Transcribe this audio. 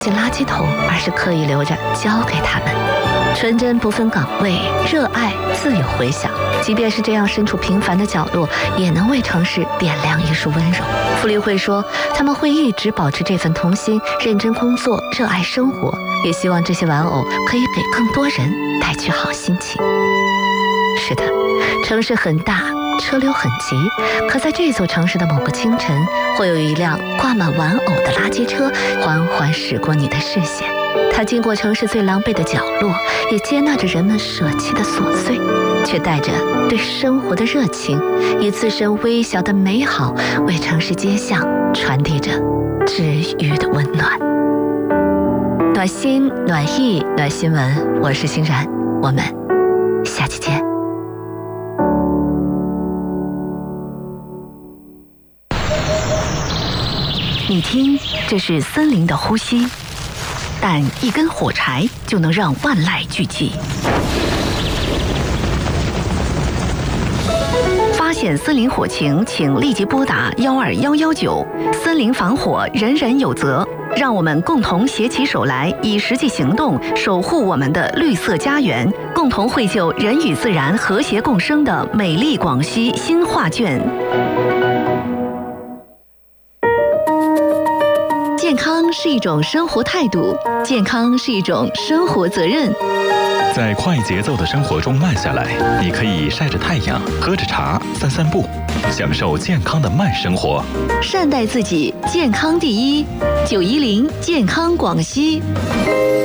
进垃圾桶，而是刻意留着交给他们。纯真不分岗位，热爱自有回响。即便是这样身处平凡的角落，也能为城市点亮一束温柔。傅立慧说，他们会一直保持这份童心，认真工作，热爱生活，也希望这些玩偶可以给更多人带去好心情。是的，城市很大，车流很急，可在这座城市的某个清晨，会有一辆挂满玩偶的垃圾车缓缓驶过你的视线。它经过城市最狼狈的角落，也接纳着人们舍弃的琐碎，却带着对生活的热情，以自身微小的美好为城市街巷传递着治愈的温暖。暖心暖意暖新闻，我是欣然，我们下期见。 你听，这是森林的呼吸，但一根火柴就能让万籁俱寂。发现森林火情，请立即拨打12119。森林防火，人人有责。让我们共同携起手来，以实际行动守护我们的绿色家园，共同绘就人与自然和谐共生的美丽广西新画卷。健康是一种生活态度，健康是一种生活责任。 在快节奏的生活中慢下来，你可以晒着太阳，喝着茶，散散步，享受健康的慢生活。 善待自己，健康第一。910健康广西。